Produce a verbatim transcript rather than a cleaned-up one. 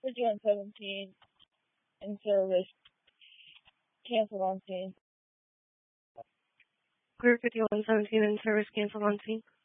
fifty-one seventeen in service. Cancel on scene. Clear fifty-one seventeen in service, cancel on scene.